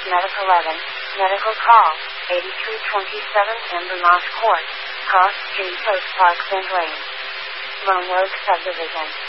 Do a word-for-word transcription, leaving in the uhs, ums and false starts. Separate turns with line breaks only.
Medical eleven, Medical Call, eighty-three twenty-seven Ambermoss Court, Cross Street, Oak Park, Saint Lane. Lone Oak Subdivision.